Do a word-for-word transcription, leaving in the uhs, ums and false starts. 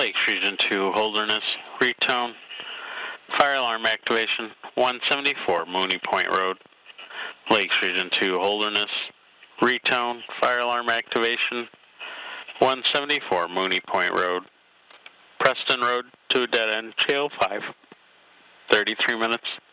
Lakes Region two, Holderness, retone, fire alarm activation, one seventy-four Mooney Point Road. Lakes Region two, Holderness, retone, fire alarm activation, one seventy-four Mooney Point Road. Preston Road to a dead end, J O five, thirty-three minutes.